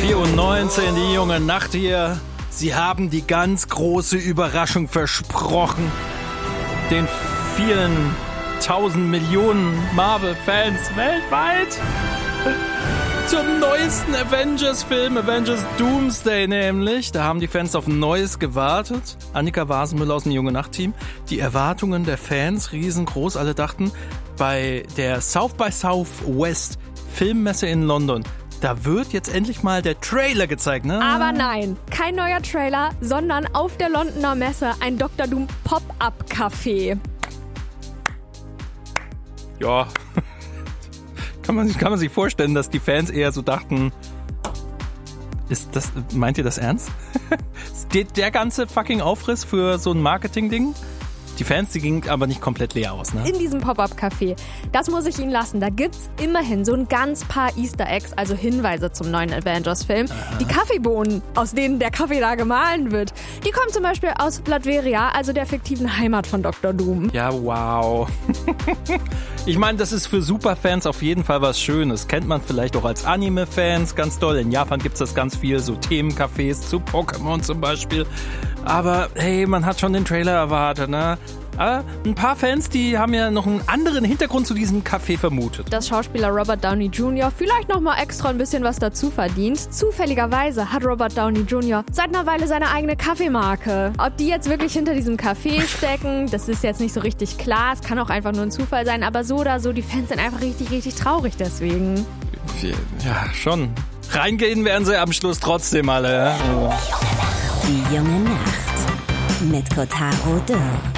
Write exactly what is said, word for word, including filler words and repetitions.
vier Uhr neunzehn, die junge Nacht hier. Sie haben die ganz große Überraschung versprochen. Den vielen tausend Millionen Marvel-Fans weltweit. Zum neuesten Avengers-Film, Avengers Doomsday nämlich. Da haben die Fans auf Neues gewartet. Annika Wasenmüller aus dem Junge Nacht-Team. Die Erwartungen der Fans riesengroß. Alle dachten, bei der South by Southwest Filmmesse in London, da wird jetzt endlich mal der Trailer gezeigt, ne? Aber nein, kein neuer Trailer, sondern auf der Londoner Messe ein Doktor Doom Pop-Up-Café. Ja, kann man, kann man sich vorstellen, dass die Fans eher so dachten, ist das, meint ihr das ernst? Steht der ganze fucking Aufriss für so ein Marketing-Ding? Die Fans, die gingen aber nicht komplett leer aus, ne? In diesem Pop-Up-Café, das muss ich Ihnen lassen, da gibt's immerhin so ein ganz paar Easter Eggs, also Hinweise zum neuen Avengers-Film. Aha. Die Kaffeebohnen, aus denen der Kaffee da gemahlen wird, die kommen zum Beispiel aus Latveria, also der fiktiven Heimat von Doktor Doom. Ja, wow. Ich meine, das ist für Superfans auf jeden Fall was Schönes. Kennt man vielleicht auch als Anime-Fans ganz doll. In Japan gibt's das ganz viel, so Themencafés zu Pokémon zum Beispiel. Aber hey, man hat schon den Trailer erwartet, ne? Aber ein paar Fans, die haben ja noch einen anderen Hintergrund zu diesem Café vermutet. Dass Schauspieler Robert Downey Junior vielleicht noch mal extra ein bisschen was dazu verdient. Zufälligerweise hat Robert Downey Junior seit einer Weile seine eigene Kaffeemarke. Ob die jetzt wirklich hinter diesem Café stecken, das ist jetzt nicht so richtig klar. Es kann auch einfach nur ein Zufall sein. Aber so oder so, die Fans sind einfach richtig, richtig traurig deswegen. Ja, schon. Reingehen werden sie am Schluss trotzdem alle. Ja? Die junge Nacht mit Kotaro Dürr.